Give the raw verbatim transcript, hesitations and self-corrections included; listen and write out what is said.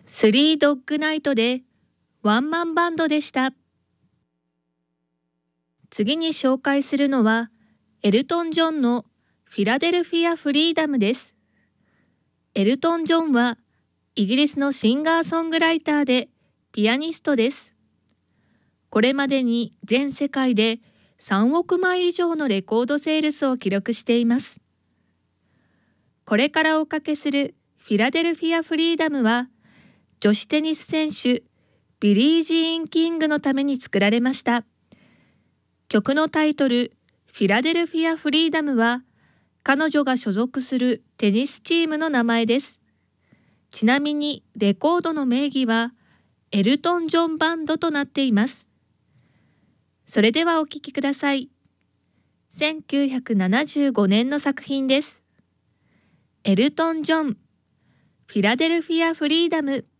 スリードッグナイトでワンマンバンドでした。次に紹介するのはエルトン・ジョンのフィラデルフィア・フリーダムです。エルトン・ジョンはイギリスのシンガーソングライターでピアニストです。これまでに全世界でさんおくまい以上のレコードセールスを記録しています。これからおかけするフィラデルフィア・フリーダムは女子テニス選手ビリー・ジーン・キングのために作られました。曲のタイトルフィラデルフィア・フリーダムは彼女が所属するテニスチームの名前です。ちなみにレコードの名義はエルトン・ジョンバンドとなっています。それではお聴きください。せんきゅうひゃくななじゅうごねんの作品です。エルトン・ジョン、フィラデルフィア・フリーダム。